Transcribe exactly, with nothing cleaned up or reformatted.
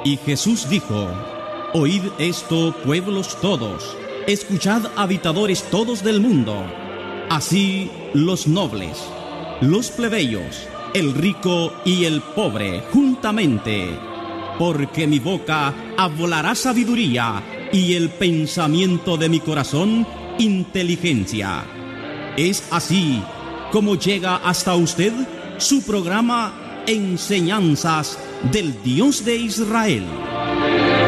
Y Jesús dijo: Oíd esto, pueblos todos, escuchad, habitadores todos del mundo. Así los nobles, los plebeyos, el rico y el pobre, juntamente, porque mi boca hablará sabiduría y el pensamiento de mi corazón, inteligencia. Es así como llega hasta usted su programa Enseñanzas del Dios de Israel.